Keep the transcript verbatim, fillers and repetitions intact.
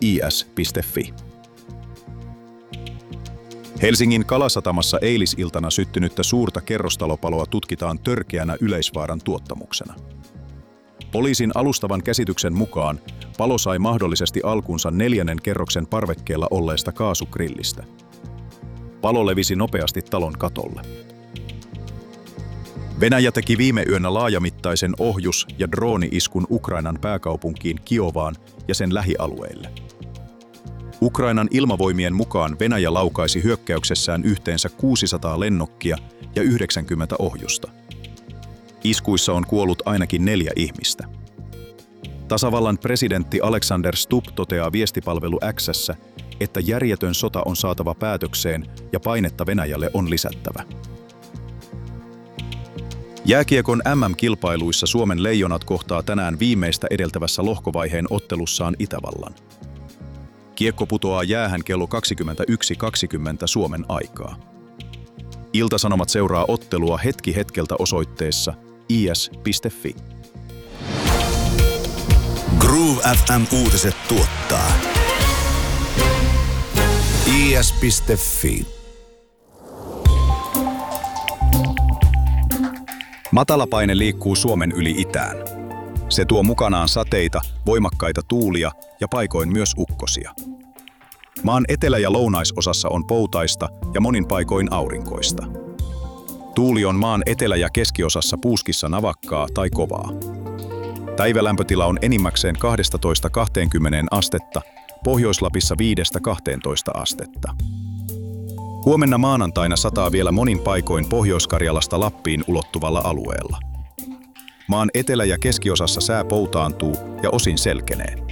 i s piste f i. Helsingin Kalasatamassa eilisiltana syttynyttä suurta kerrostalopaloa tutkitaan törkeänä yleisvaaran tuottamuksena. Poliisin alustavan käsityksen mukaan palo sai mahdollisesti alkunsa neljännen kerroksen parvekkeella olleesta kaasugrillistä. Palo levisi nopeasti talon katolle. Venäjä teki viime yönä laajamittaisen ohjus- ja drooni-iskun Ukrainan pääkaupunkiin Kiovaan ja sen lähialueille. Ukrainan ilmavoimien mukaan Venäjä laukaisi hyökkäyksessään yhteensä kuusisataa lennokkia ja yhdeksänkymmentä ohjusta. Iskuissa on kuollut ainakin neljä ihmistä. Tasavallan presidentti Alexander Stubb toteaa viestipalvelu X:ssä, että järjetön sota on saatava päätökseen ja painetta Venäjälle on lisättävä. Jääkiekon M M-kilpailuissa Suomen Leijonat kohtaa tänään viimeistä edeltävässä lohkovaiheen ottelussaan Itävallan. Kiekko putoaa jäähän kello kaksikymmentäyksi kaksikymmentä Suomen aikaa. Ilta-Sanomat seuraa ottelua hetki hetkeltä osoitteessa i s piste f i. Groove F M-uutiset tuottaa i s piste f i. Matalapaine liikkuu Suomen yli itään. Se tuo mukanaan sateita, voimakkaita tuulia ja paikoin myös ukkosia. Maan etelä- ja lounaisosassa on poutaista ja monin paikoin aurinkoista. Tuuli on maan etelä- ja keskiosassa puuskissa navakkaa tai kovaa. Päivälämpötila on enimmäkseen kaksitoista kaksikymmentä astetta, Pohjois-Lapissa viidestä kahteentoista astetta. Huomenna maanantaina sataa vielä monin paikoin Pohjois-Karjalasta Lappiin ulottuvalla alueella. Maan etelä- ja keskiosassa sää poutaantuu ja osin selkenee.